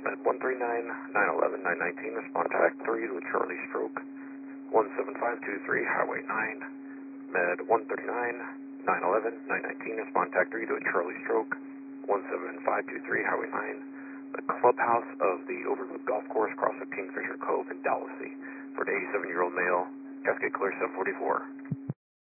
Med 139, 911, 919, respond to Act 3 to a Charlie stroke. 17523, Highway 9. Med 139, 911, 919, respond to Act 3 to a Charlie stroke. 17523, Highway 9. The clubhouse of the Overlook Golf Course across the Kingfisher Cove in Dallasy. For the 87-year-old male, cascade clear 744.